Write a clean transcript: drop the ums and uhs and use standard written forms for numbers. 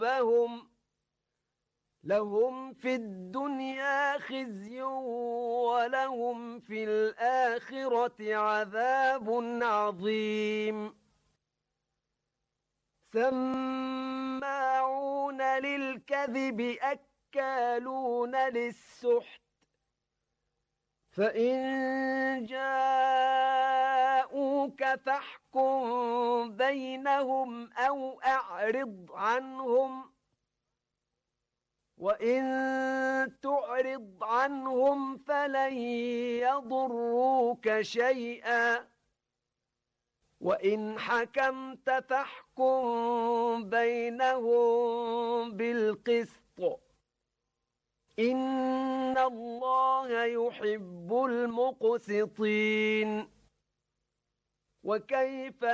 لهم في الدنيا خزي ولهم في الآخرة عذاب عظيم سماعون للكذب أكالون للسحت فإن جاءوك فاحكم بينهم أو أعرض عنهم وإن تعرض عنهم فلن يضروك شيئا وإن حكمت فاحكم بينهم بالقسط إن الله يحب المقسطين وكيف